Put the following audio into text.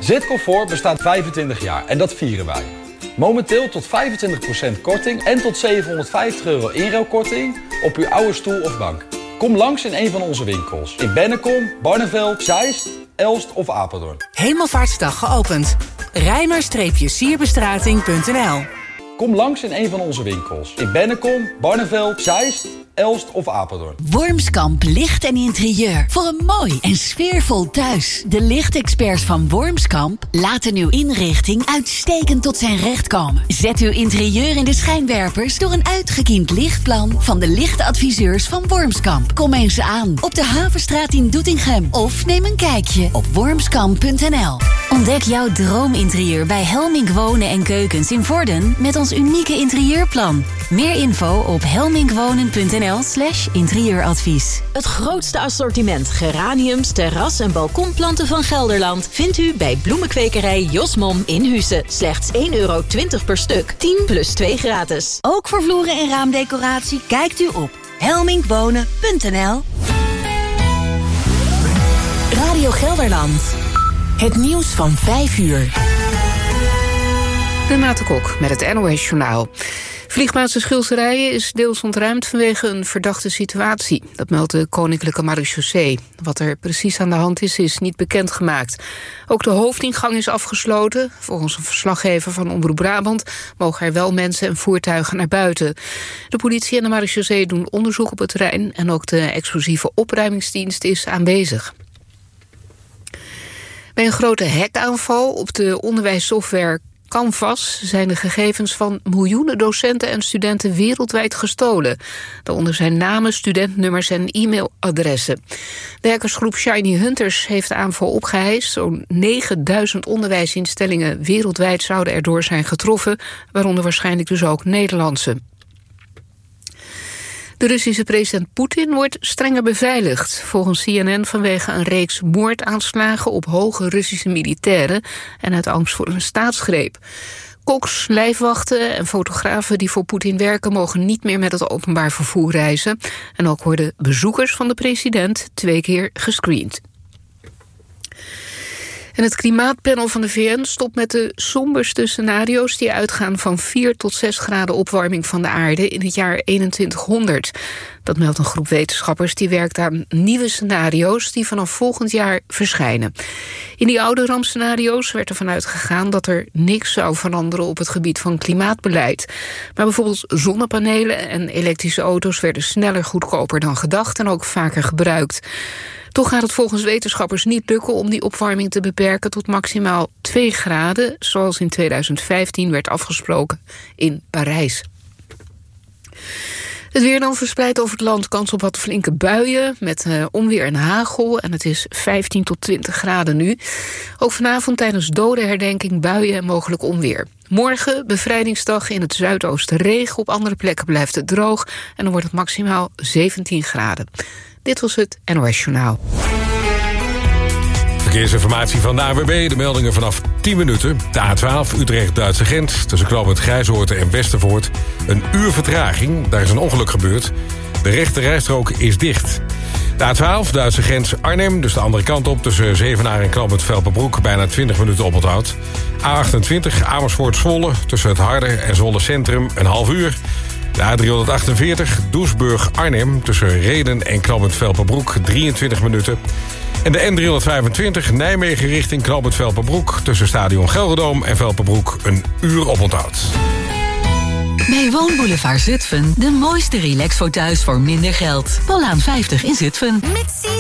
Zitcomfort bestaat 25 jaar en dat vieren wij. Momenteel tot 25% korting en tot €750 inruilkorting op uw oude stoel of bank. Kom langs in een van onze winkels. In Bennekom, Barneveld, Zeist, Elst of Apeldoorn. Hemelvaartsdag geopend. Rijmer-siersbestrating.nl. Kom langs in een van onze winkels. In Bennekom, Barneveld, Zeist, Elst of Apeldoorn. Wormskamp Licht en Interieur. Voor een mooi en sfeervol thuis. De lichtexperts van Wormskamp laten uw inrichting uitstekend tot zijn recht komen. Zet uw interieur in de schijnwerpers door een uitgekiend lichtplan van de lichtadviseurs van Wormskamp. Kom eens aan op de Havenstraat in Doetinchem of neem een kijkje op wormskamp.nl. Ontdek jouw droominterieur bij Helmink Wonen en Keukens in Vorden met ons unieke interieurplan. Meer info op helminkwonen.nl/interieuradvies. Het grootste assortiment geraniums, terras- en balkonplanten van Gelderland vindt u bij bloemenkwekerij Jos Mom in Huissen. Slechts €1,20 per stuk. 10 plus 2 gratis. Ook voor vloeren en raamdecoratie kijkt u op helminkwonen.nl. Radio Gelderland. Het nieuws van 5 uur. Renate Kok met het NOS Journaal. Vliegbasis Schilserijen is deels ontruimd vanwege een verdachte situatie. Dat meldt de Koninklijke Marechaussee. Wat er precies aan de hand is niet bekendgemaakt. Ook de hoofdingang is afgesloten. Volgens een verslaggever van Omroep Brabant mogen er wel mensen en voertuigen naar buiten. De politie en de Marechaussee doen onderzoek op het terrein en ook de explosieve opruimingsdienst is aanwezig. Bij een grote hackaanval op de onderwijssoftware Canvas zijn de gegevens van miljoenen docenten en studenten wereldwijd gestolen. Daaronder zijn namen, studentnummers en e-mailadressen. De hackersgroep Shiny Hunters heeft de aanval opgeheist. Zo'n 9000 onderwijsinstellingen wereldwijd zouden erdoor zijn getroffen, waaronder waarschijnlijk dus ook Nederlandse. De Russische president Poetin wordt strenger beveiligd. Volgens CNN vanwege een reeks moordaanslagen op hoge Russische militairen en uit angst voor een staatsgreep. Koks, lijfwachten en fotografen die voor Poetin werken mogen niet meer met het openbaar vervoer reizen. En ook worden bezoekers van de president 2 keer gescreend. En het klimaatpanel van de VN stopt met de somberste scenario's die uitgaan van 4 tot 6 graden opwarming van de aarde in het jaar 2100. Dat meldt een groep wetenschappers die werkt aan nieuwe scenario's die vanaf volgend jaar verschijnen. In die oude rampscenario's werd ervan uitgegaan dat er niks zou veranderen op het gebied van klimaatbeleid. Maar bijvoorbeeld zonnepanelen en elektrische auto's werden sneller goedkoper dan gedacht en ook vaker gebruikt. Toch gaat het volgens wetenschappers niet lukken om die opwarming te beperken tot maximaal 2 graden, zoals in 2015 werd afgesproken in Parijs. Het weer dan verspreid over het land, kans op wat flinke buien met onweer en hagel. En het is 15 tot 20 graden nu. Ook vanavond tijdens dodenherdenking buien en mogelijk onweer. Morgen, bevrijdingsdag, in het zuidoosten regen. Op andere plekken blijft het droog en dan wordt het maximaal 17 graden. Dit was het NOS Journaal. Verkeersinformatie van de ANWB. De meldingen vanaf 10 minuten. De A12 Utrecht-Duitse grens tussen knooppunt Grijzoorten en Westervoort. Een uur vertraging. Daar is een ongeluk gebeurd. De rechte rijstrook is dicht. De A12 Duitse grens Arnhem, dus de andere kant op tussen Zevenaar en knooppunt Velperbroek. Bijna 20 minuten oponthoud. A28 Amersfoort-Zwolle tussen het Harde en Zwolle Centrum een half uur. De A348 Doesburg-Arnhem tussen Rheden en knooppunt Velperbroek 23 minuten. En de N325 Nijmegen richting knooppunt Velperbroek tussen Stadion Gelderdoom en Velperbroek een uur oponthoud. Bij Woonboulevard Zutphen de mooiste relaxfoto's voor minder geld. Palaan 50 in Zutphen.